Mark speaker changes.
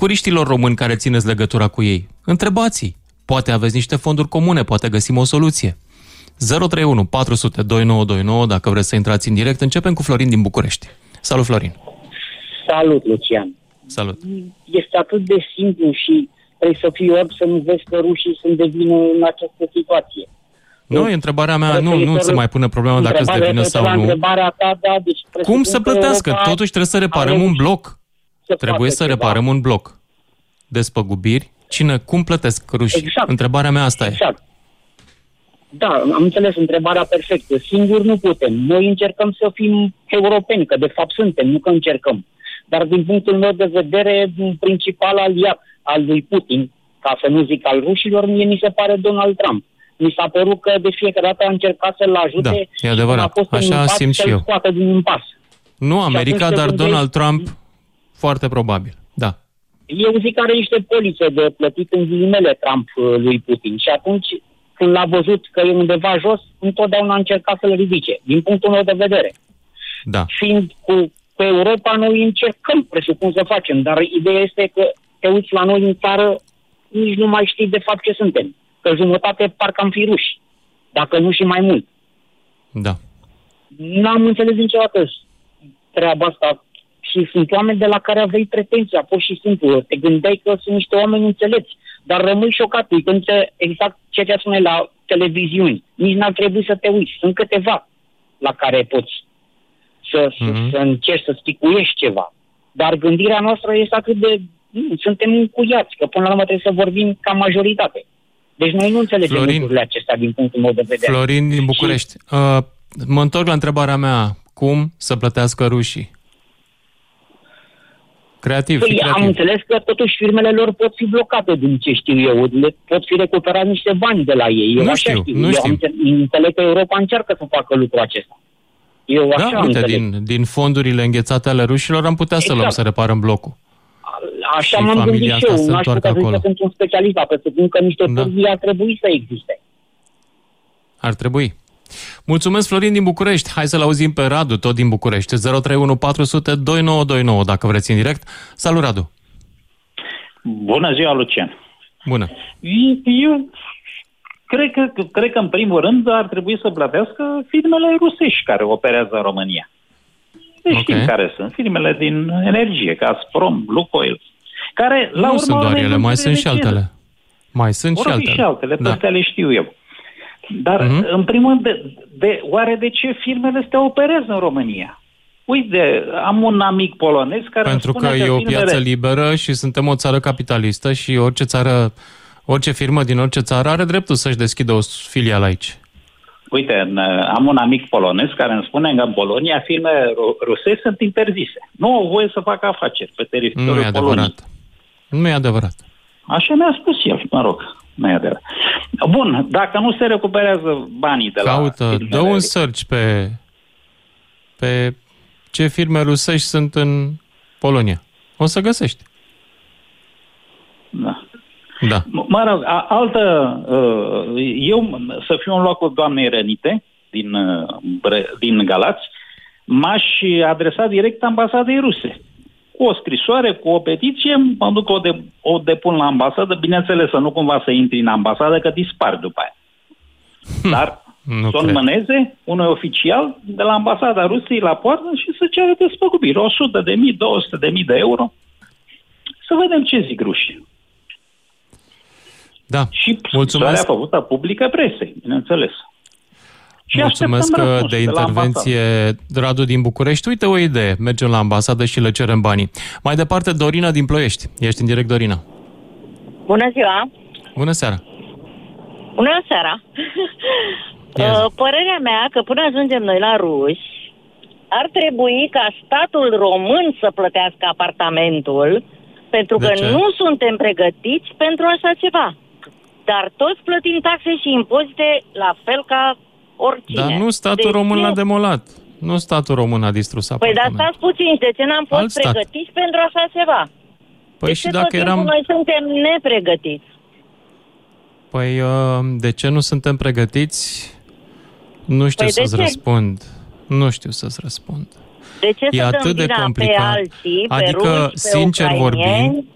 Speaker 1: securiștilor români care țineți legătura cu ei. Întrebați-i. Poate aveți niște fonduri comune, poate găsim o soluție. 031 400 2929, dacă vreți să intrați în direct. Începem cu Florin din București. Salut, Florin!
Speaker 2: Salut, Lucian!
Speaker 1: Salut!
Speaker 2: Este atât de simplu și trebuie să fii orb să nu vezi că rușii sunt de vină în această situație.
Speaker 1: Nu, întrebarea mea, nu se mai pune problema dacă sunt de vină sau nu.
Speaker 2: Ta, da, deci
Speaker 1: cum să plătească? Totuși trebuie să reparăm un bloc. Trebuie să reparăm un bloc. Despăgubiri? Cum plătesc rușii?
Speaker 2: Exact.
Speaker 1: Întrebarea mea asta
Speaker 2: exact. E. Da, am înțeles întrebarea perfectă. Singur nu putem. Noi încercăm să fim europeni, că de fapt suntem, nu că încercăm. Dar din punctul meu de vedere, principal aliat al lui Putin, ca să nu zic al rușilor, mie mi se pare Donald Trump. Mi s-a părut că de fiecare dată a încercat să-l ajute.
Speaker 1: Da, e adevărat. Așa simt și eu.
Speaker 2: Scoată din impas.
Speaker 1: Nu America, dar Donald Trump foarte probabil. Da.
Speaker 2: Eu zic că are niște polițe de plătit în ghilimele Trump lui Putin. Și atunci, când l-a văzut că e undeva jos, întotdeauna a încercat să-l ridice. Din punctul meu de vedere.
Speaker 1: Da.
Speaker 2: Fiind cu Europa, noi încercăm, presupun să facem. Dar ideea este că te uiți la noi în țară, nici nu mai știi de fapt ce suntem. Că jumătate parcă am fi ruși, dacă nu și mai mult.
Speaker 1: Da.
Speaker 2: N-am înțeles niciodată treaba asta și sunt oameni de la care aveai pretenția, pur și simplu. Te gândeai că sunt niște oameni înțelepți, dar rămâi șocat uitând exact ce te spune la televiziuni. Nici n-ar trebui să te uiți. Sunt câteva la care poți să încerci să spicuiești ceva. Dar gândirea noastră este atât de... suntem încuiați, că până la urmă trebuie să vorbim ca majoritate. Deci noi nu înțelegem lucrurile acestea din punctul meu de vedere.
Speaker 1: Florin din București. Mă întorc la întrebarea mea. Cum să plătească rușii? Creativ.
Speaker 2: Am înțeles că totuși firmele lor pot fi blocate, din ce știu eu. Le pot fi recuperați niște bani de la ei. Eu
Speaker 1: nu știu.
Speaker 2: Înțeleg că Europa încearcă să facă lucrul acesta. Eu așa
Speaker 1: uite, din fondurile înghețate ale rușilor am putea să luăm să reparăm blocul.
Speaker 2: Așa m-am gândit și eu. Nu aș putea să sunt un specialist, dar presupun că niște pârghii ar trebui să existe.
Speaker 1: Ar trebui. Mulțumesc, Florin din București. Hai să-l auzim pe Radu, tot din București. 031 400 2929, dacă vreți în direct. Salut, Radu!
Speaker 3: Bună ziua, Lucian!
Speaker 1: Bună!
Speaker 3: Eu cred că în primul rând ar trebui să plătească firmele rusești care operează în România. Deci știm care sunt. Firmele din energie, Gazprom, Lukoil, care la urmă...
Speaker 1: Nu sunt doar ele, mai sunt și altele. Mai sunt și altele.
Speaker 3: Toate le știu eu. Dar, în primul rând, oare de ce firmele astea operează în România? Uite, am un amic polonez care
Speaker 1: pentru că e o piață liberă și suntem o țară capitalistă și orice firmă din orice țară are dreptul să-și deschidă o filială aici. Uite,
Speaker 3: am un amic polonez care îmi spune că în Polonia firmele rusești sunt interzise. Nu au voie să facă afaceri pe teritoriul Poloniei.
Speaker 1: Nu e adevărat.
Speaker 3: Așa mi-a spus el, mă rog. Nu e adevărat. Bun, dacă nu se recuperează banii de la...
Speaker 1: Dă un search pe ce firme rusești sunt în Polonia. O să găsești. Da.
Speaker 3: Mă rog, eu să fiu în locul doamnei Rănite din Galați, m-aș adresa direct ambasadei ruse. Cu o scrisoare, cu o petiție, mă duc o depun la ambasadă, bineînțeles să nu cumva să intri în ambasadă, că dispar după aia. Dar să o înmâneze unui oficial de la ambasada Rusiei la poartă și să ceară despăgubiri, 100.000, 200.000 de euro. Să vedem ce zic rușii.
Speaker 1: Da,
Speaker 3: și mulțumesc. A făcută publică presei, bineînțeles. Și
Speaker 1: mulțumesc de intervenție, Radu din București. Uite o idee, mergem la ambasadă și le cerem banii. Mai departe, Dorina din Ploiești. Ești în direct, Dorina.
Speaker 4: Bună ziua!
Speaker 1: Bună seara!
Speaker 4: Bună seara! Părerea mea că până ajungem noi la ruși, ar trebui ca statul român să plătească apartamentul, pentru că nu suntem pregătiți pentru așa ceva. Dar toți plătim taxe și impozite la fel ca oricine.
Speaker 1: Dar nu statul român l-a demolat. Nu statul român a distrus apartamentul.
Speaker 4: Păi dar stați puțin, de ce n-am fost pregătiți pentru așa ceva?
Speaker 1: Păi și dacă
Speaker 4: noi suntem nepregătiți?
Speaker 1: Păi de ce nu suntem pregătiți? Nu știu să-ți răspund. Nu știu să-ți răspund.
Speaker 4: De ce
Speaker 1: e atât de complicat.
Speaker 4: Pe alții,
Speaker 1: adică,
Speaker 4: pe ruși,
Speaker 1: sincer
Speaker 4: pe
Speaker 1: vorbind,